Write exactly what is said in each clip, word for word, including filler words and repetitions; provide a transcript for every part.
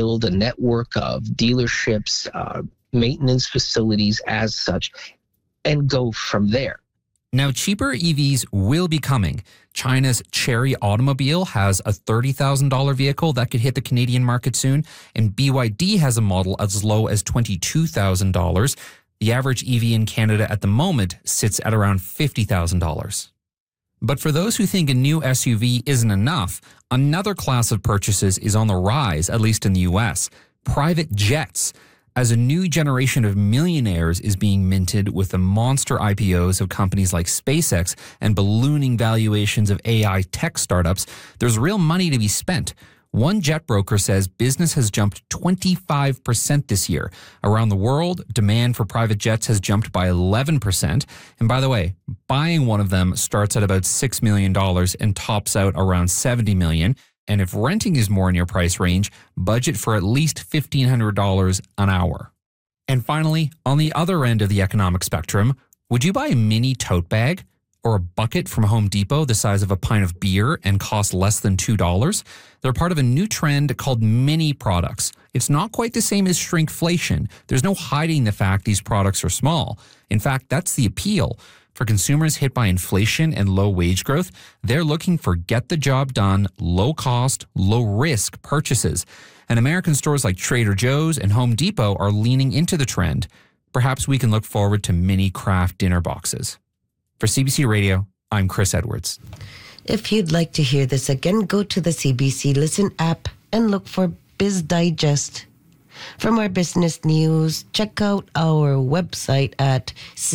build a network of dealerships, uh, maintenance facilities as such, and go from there. Now, cheaper E Vs will be coming. China's Chery Automobile has a thirty thousand dollars vehicle that could hit the Canadian market soon, and B Y D has a model as low as twenty-two thousand dollars. The average E V in Canada at the moment sits at around fifty thousand dollars. But for those who think a new S U V isn't enough, another class of purchases is on the rise, at least in the U S, private jets. As a new generation of millionaires is being minted with the monster I P Os of companies like SpaceX and ballooning valuations of A I tech startups, there's real money to be spent. One jet broker says business has jumped twenty-five percent this year. Around the world, demand for private jets has jumped by eleven percent. And by the way, buying one of them starts at about six million dollars and tops out around seventy million dollars. And if renting is more in your price range, budget for at least fifteen hundred dollars an hour. And finally, on the other end of the economic spectrum, would you buy a mini tote bag or a bucket from Home Depot the size of a pint of beer and cost less than two dollars? They're part of a new trend called mini products. It's not quite the same as shrinkflation. There's no hiding the fact these products are small. In fact, that's the appeal. For consumers hit by inflation and low wage growth, they're looking for get-the-job-done, low-cost, low-risk purchases. And American stores like Trader Joe's and Home Depot are leaning into the trend. Perhaps we can look forward to mini craft dinner boxes. For C B C Radio, I'm Chris Edwards. If you'd like to hear this again, go to the C B C Listen app and look for Biz Digest. For more business news, check out our website at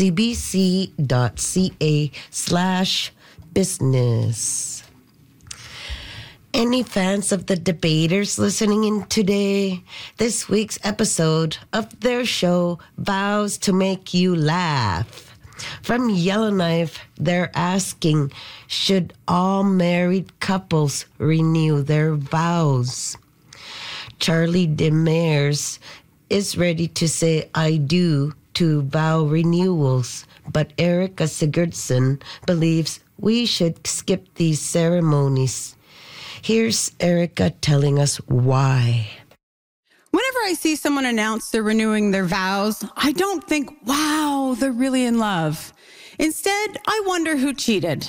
cbc.ca slash business. Any fans of the debaters listening in today? This week's episode of their show vows to make you laugh. From Yellowknife, they're asking, should all married couples renew their vows? Charlie Demers is ready to say I do to vow renewals, but Erica Sigurdsson believes we should skip these ceremonies. Here's Erica telling us why. Whenever I see someone announce they're renewing their vows, I don't think, wow, they're really in love. Instead, I wonder who cheated.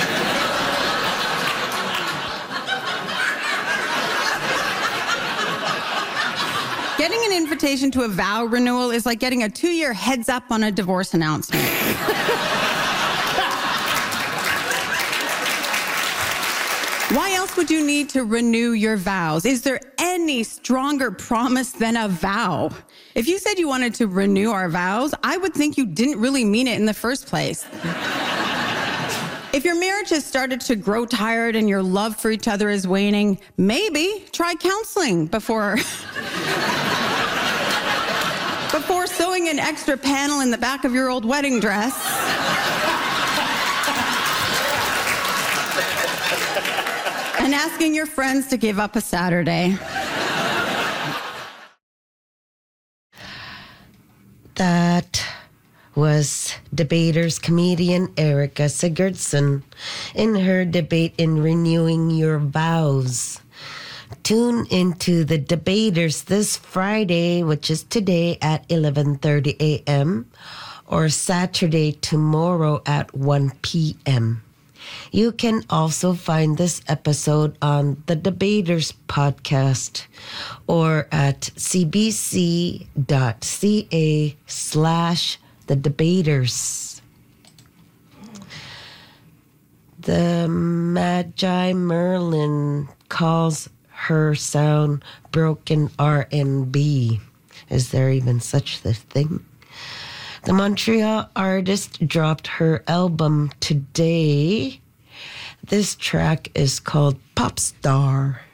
Getting an invitation to a vow renewal is like getting a two-year heads up on a divorce announcement. Why else would you need to renew your vows? Is there any stronger promise than a vow? If you said you wanted to renew our vows, I would think you didn't really mean it in the first place. If your marriage has started to grow tired and your love for each other is waning, maybe try counseling before... before sewing an extra panel in the back of your old wedding dress. And asking your friends to give up a Saturday. That was debaters comedian Erica Sigurdsson in her debate in renewing your vows. Tune into the debaters this Friday, which is today at eleven thirty a.m. or Saturday tomorrow at one p.m. You can also find this episode on the Debaters podcast or at cbc.ca slash the debaters. The Magi Merlin calls her sound broken R and B. Is there even such a thing? The Montreal artist dropped her album today. This track is called Pop Star.